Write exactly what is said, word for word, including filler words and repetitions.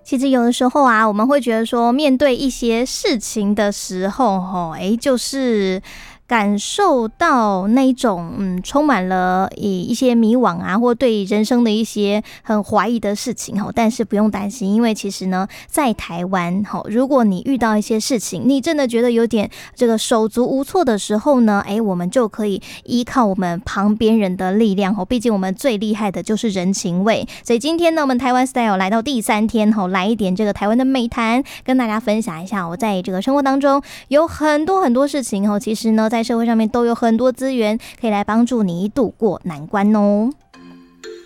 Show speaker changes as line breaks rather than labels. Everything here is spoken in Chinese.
其实有的时候啊，我们会觉得说，面对一些事情的时候，吼，哎，就是感受到那种嗯，充满了一一些迷惘啊，或对人生的一些很怀疑的事情吼，但是不用担心，因为其实呢，在台湾吼，如果你遇到一些事情，你真的觉得有点这个手足无措的时候呢，哎，我们就可以依靠我们旁边人的力量吼，毕竟我们最厉害的就是人情味。所以今天呢，我们台湾 Style 来到第三天吼，来一点这个台湾的美谈，跟大家分享一下我在这个生活当中有很多很多事情吼，其实呢，在在社会上面都有很多资源可以来帮助你度过难关哦。